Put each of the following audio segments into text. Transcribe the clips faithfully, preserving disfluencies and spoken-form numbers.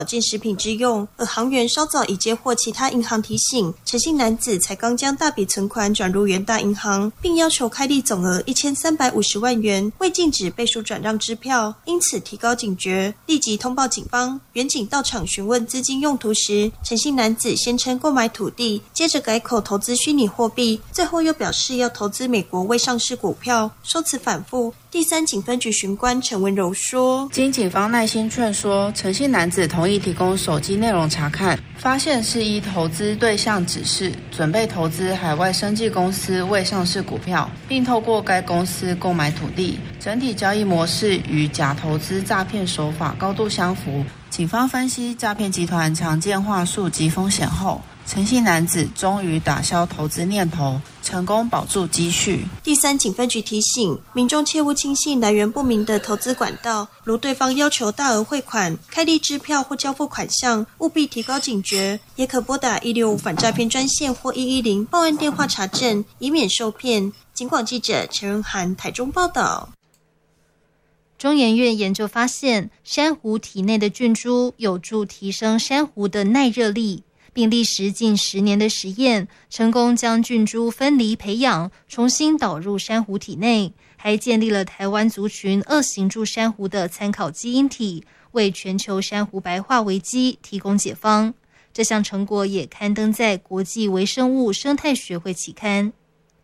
保健食品之用，而行员稍早已接获其他银行提醒，陈姓男子才刚将大笔存款转入元大银行，并要求开立总额一千三百五十万元，未禁止背书转让支票，因此提高警觉，立即通报警方。员警到场询问资金用途时，陈姓男子先称购买土地，接着改口投资虚拟货币，最后又表示要投资美国未上市股票，说辞反复。第三警分局巡官陈文柔说， 经警方耐心劝说，陈姓男子同意提供手机内容查看，发现是依投资对象指示，准备投资海外生技公司未上市股票，并透过该公司购买土地，整体交易模式与假投资诈骗手法高度相符。警方分析诈骗集团常见话术及风险后，陈姓男子终于打消投资念头，成功保住积蓄。 第三警分局提醒民众切勿轻信来源不明的投资管道，如对方要求大额汇款、开立支票或交付款项，务必提高警觉，也可拨打一六五反诈骗专线或一一零报案电话查证，以免受骗。警广记者陈润涵台中报道。 中研院研究发现，珊瑚体内的菌株有助提升珊瑚的耐热力，并历时近十年的实验，成功将菌株分离培养，重新导入珊瑚体内，还建立了台湾族群二型柱珊瑚的参考基因体，为全球珊瑚白化危机提供解方。这项成果也刊登在国际微生物生态学会期刊。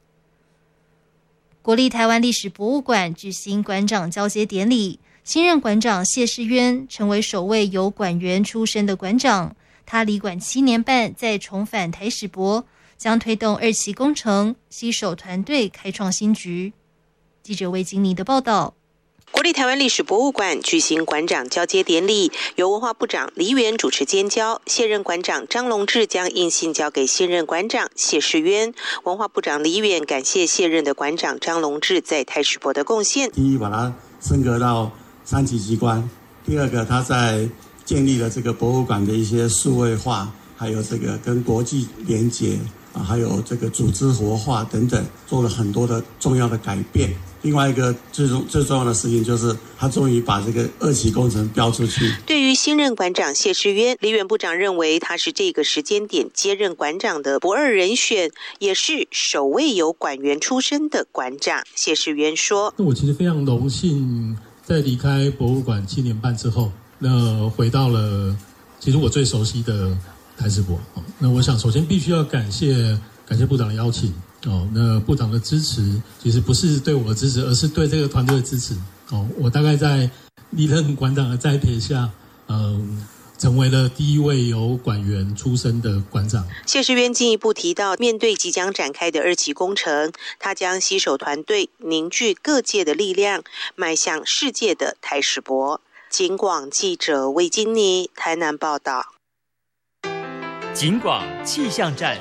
国立台湾历史博物馆举行馆长交接典礼，新任馆长谢世渊成为首位由馆员出身的馆长。他离馆七年半，再重返台史博，将推动二期工程，携手团队开创新局。记者魏金妮的报道。 国立台湾历史博物馆举行馆长交接典礼，由文化部长黎元主持监交，现任馆长张龙志将印信交给现任馆长谢世渊。文化部长黎元感谢现任的馆长张龙志在台史博的贡献。 第一，把它升格到三级机关；第二个，他在建立了这个博物馆的一些数位化，还有这个跟国际连结啊，还有这个组织活化等等，做了很多的重要的改变。另外一个最重最重要的事情就是，他终于把这个二期工程标出去。 对于新任馆长谢世渊，黎元部长认为他是这个时间点接任馆长的不二人选，也是首位由馆员出身的馆长。谢世渊说：“ 我其实非常荣幸，在离开博物馆七年半之后，那回到了其实我最熟悉的台史博。那我想首先必须要感谢感谢部长的邀请。”哦，那部长的支持其实不是对我的支持，而是对这个团队的支持。哦，我大概在历任馆长的栽培下，嗯，成为了第一位由馆员出身的馆长。 谢世渊进一步提到，面对即将展开的二期工程，他将携手团队，凝聚各界的力量，迈向世界的台史博。警广记者魏金妮台南报道。 警广气象站。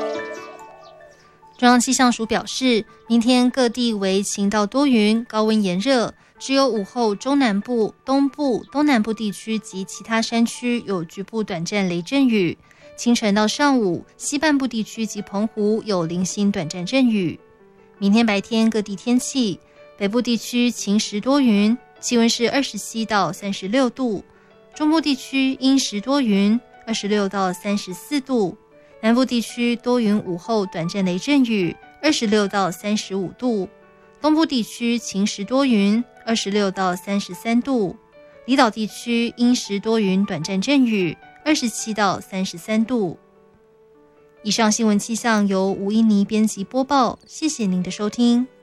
中央气象署表示，明天各地为晴到多云，高温炎热，只有午后中南部、东部、东南部地区及其他山区有局部短暂雷阵雨。清晨到上午，西半部地区及澎湖有零星短暂阵雨。明天白天各地天气，北部地区晴时多云，气温是二十七到三十六度；中部地区阴时多云，二十六到三十四度。南部地区多云，午后短暂雷阵雨，二十六到三十五度；东部地区晴时多云，二十六到三十三度；离岛地区阴时多云，短暂阵雨，二十七到三十三度。以上新闻气象由吴依妮编辑播报，谢谢您的收听。